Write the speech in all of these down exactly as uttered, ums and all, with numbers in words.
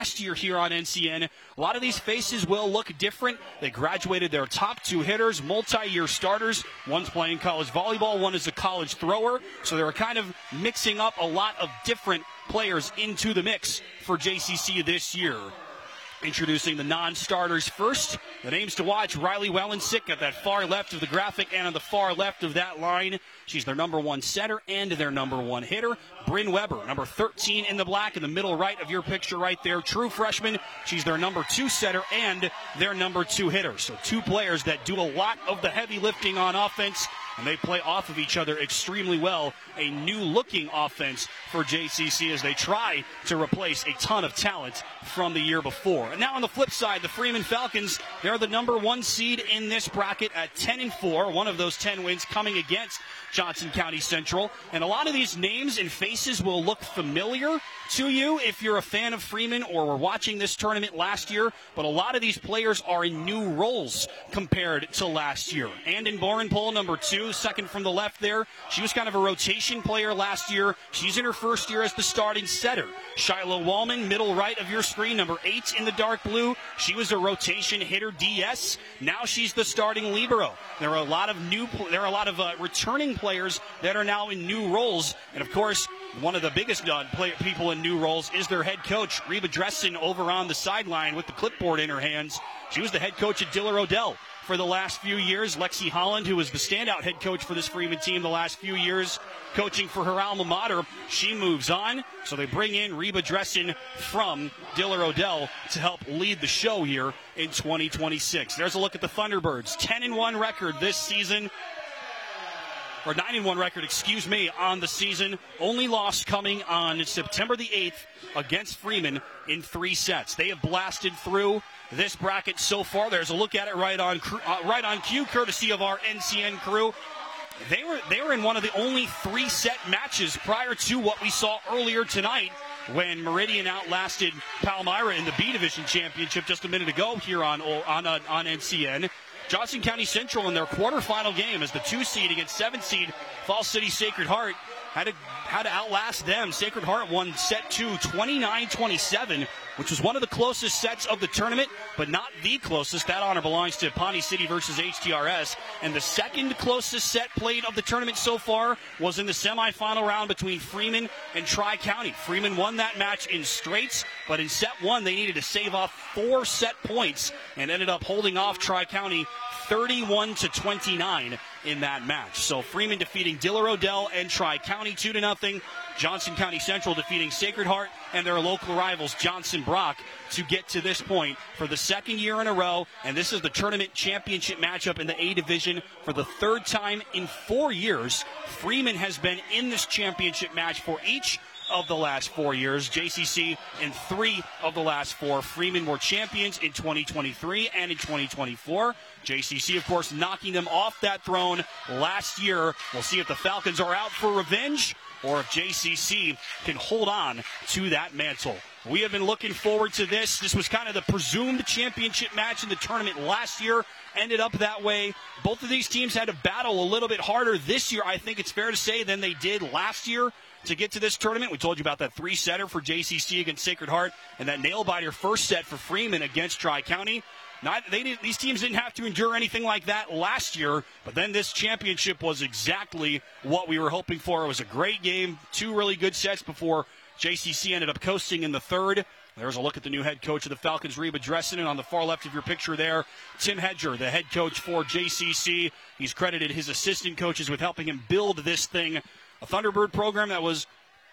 last year here on N C N. A lot of these faces will look different. They graduated their top two hitters, multi-year starters. One's playing college volleyball, one is a college thrower. So they were kind of mixing up a lot of different players into the mix for J C C this year. Introducing the non-starters first. The names to watch: Riley Wellensick at that far left of the graphic and on the far left of that line. She's their number one setter and their number one hitter. Bryn Weber, number thirteen in the black, in the middle right of your picture right there. True freshman. She's their number two setter and their number two hitter. So two players that do a lot of the heavy lifting on offense, and they play off of each other extremely well. A new-looking offense for J C C as they try to replace a ton of talent from the year before. And now on the flip side, the Freeman Falcons, they're the number one seed in this bracket at ten and four. One of those ten wins coming against Johnson County Central. And a lot of these names and faces will look familiar to you if you're a fan of Freeman or were watching this tournament last year. But a lot of these players are in new roles compared to last year. Andon Borenpole, number two, second from the left there. She was kind of a rotation player last year. She's in her first year as the starting setter. Shiloh Wallman, middle right of your screen, number eight in the dark blue. She was a rotation hitter, D S. Now she's the starting libero. There are a lot of new, there are a lot of uh, returning players that are now in new roles. And of course, one of the biggest uh, play, people in new roles is their head coach, Reba Dressen, over on the sideline with the clipboard in her hands. She was the head coach at Diller Odell for the last few years. Lexi Holland, who was the standout head coach for this Freeman team the last few years, coaching for her alma mater, she moves on. So they bring in Reba Dressen from Diller Odell to help lead the show here in twenty twenty-six. There's a look at the Thunderbirds. ten and one record this season. Or nine and one record, excuse me, on the season. Only loss coming on September the eighth against Freeman in three sets. They have blasted through this bracket so far. There's a look at it right on uh, right on cue, courtesy of our N C N crew. They were they were in one of the only three-set matches prior to what we saw earlier tonight when Meridian outlasted Palmyra in the B Division Championship just a minute ago here on on on, on N C N. Johnson County Central in their quarterfinal game as the two seed against seven seed Falls City Sacred Heart had to had to outlast them. Sacred Heart won set two, twenty-nine twenty-seven, which was one of the closest sets of the tournament, but not the closest. That honor belongs to Pawnee City versus H T R S. And the second closest set played of the tournament so far was in the semifinal round between Freeman and Tri-County. Freeman won that match in straights, but in set one they needed to save off four set points and ended up holding off Tri-County thirty-one to twenty-nine in that match. So Freeman defeating Diller Odell and Tri-County two to nothing. Johnson County Central defeating Sacred Heart and their local rivals Johnson Brock to get to this point for the second year in a row. And this is the tournament championship matchup in the A division for the third time in four years. Freeman has been in this championship match for each of the last four years. J C C in three of the last four. Freeman were champions in twenty twenty-three and in twenty twenty-four. J C C, of course, knocking them off that throne last year. We'll see if the Falcons are out for revenge or if J C C can hold on to that mantle. We have been looking forward to this. This was kind of the presumed championship match in the tournament last year. Ended up that way. Both of these teams had to battle a little bit harder this year, I think it's fair to say, than they did last year to get to this tournament. We told you about that three-setter for J C C against Sacred Heart and that nail-biter first set for Freeman against Tri-County. Not, they didn't, these teams didn't have to endure anything like that last year, but then this championship was exactly what we were hoping for. It was a great game, two really good sets before J C C ended up coasting in the third. There's a look at the new head coach of the Falcons, Reba Dressen, and on the far left of your picture there, Tim Hedger, the head coach for J C C. He's credited his assistant coaches with helping him build this thing, a Thunderbird program that was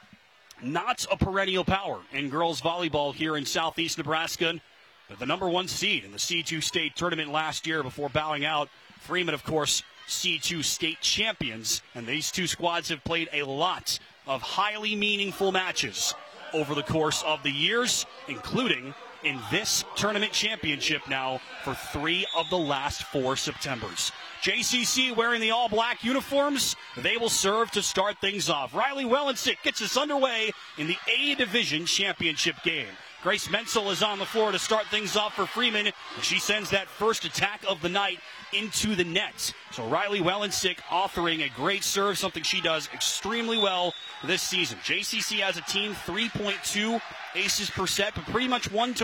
not a perennial power in girls volleyball here in southeast Nebraska. The number one seed in the C two state tournament last year before bowing out. Freeman, of course, C two state champions. And these two squads have played a lot of highly meaningful matches over the course of the years, including in this tournament championship now for three of the last four Septembers. J C C wearing the all-black uniforms. They will serve to start things off. Riley Wellensick gets us underway in the A Division championship game. Grace Menzel is on the floor to start things off for Freeman. She sends that first attack of the night into the net. So Riley Wellensick authoring a great serve, something she does extremely well this season. J C C as a team, three point two aces per set, but pretty much one to